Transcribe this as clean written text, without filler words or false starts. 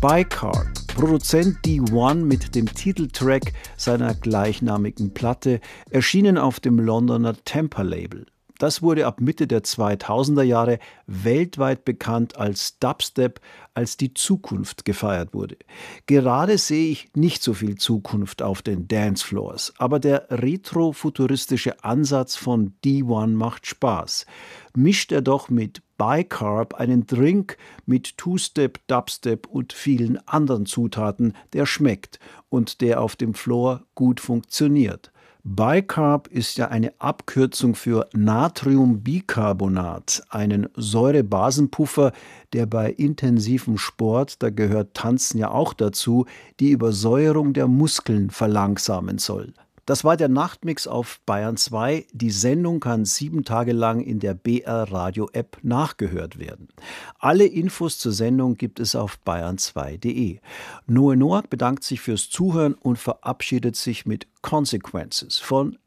Bicarb, Produzent D1 mit dem Titeltrack seiner gleichnamigen Platte, erschienen auf dem Londoner Temper-Label. Das wurde ab Mitte der 2000er Jahre weltweit bekannt als Dubstep, als die Zukunft gefeiert wurde. Gerade sehe ich nicht so viel Zukunft auf den Dancefloors, aber der retrofuturistische Ansatz von D1 macht Spaß. Mischt er doch mit Bicarb einen Drink mit Two-Step, Dubstep und vielen anderen Zutaten, der schmeckt und der auf dem Floor gut funktioniert. Bicarb ist ja eine Abkürzung für Natriumbicarbonat, einen Säurebasenpuffer, der bei intensivem Sport, da gehört Tanzen ja auch dazu, die Übersäuerung der Muskeln verlangsamen soll. Das war der Nachtmix auf Bayern 2. Die Sendung kann 7 Tage lang in der BR Radio App nachgehört werden. Alle Infos zur Sendung gibt es auf bayern2.de. Noe Noack bedankt sich fürs Zuhören und verabschiedet sich mit Consequences von